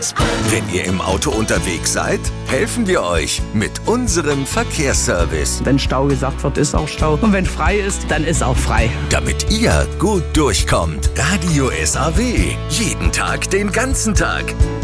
Wenn ihr im Auto unterwegs seid, helfen wir euch mit unserem Verkehrsservice. Wenn Stau gesagt wird, ist auch Stau. Und wenn frei ist, dann ist auch frei. Damit ihr gut durchkommt. Radio SAW. Jeden Tag, den ganzen Tag.